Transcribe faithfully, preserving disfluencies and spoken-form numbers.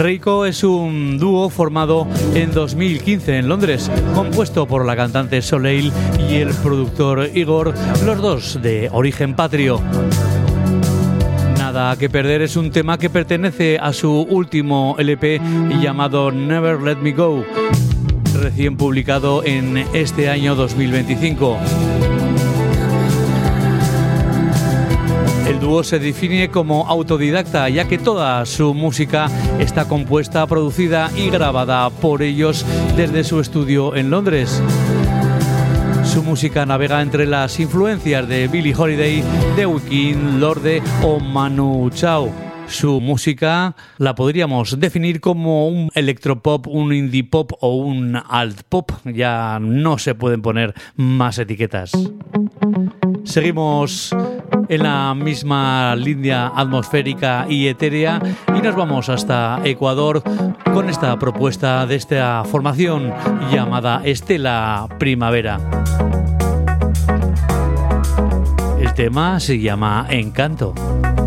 Reiko es un dúo formado en dos mil quince en Londres, compuesto por la cantante Soleil y el productor Igor, los dos de origen patrio. Nada que perder es un tema que pertenece a su último L P llamado Never Let Me Go, recién publicado en este año dos mil veinticinco. El dúo se define como autodidacta, ya que toda su música está compuesta, producida y grabada por ellos desde su estudio en Londres. Su música navega entre las influencias de Billie Holiday, The Weeknd, Lorde o Manu Chao. Su música la podríamos definir como un electropop, un indie pop o un alt pop. Ya no se pueden poner más etiquetas. Seguimos en la misma línea atmosférica y etérea y nos vamos hasta Ecuador con esta propuesta de esta formación llamada Estela Primavera. El tema se llama Encanto.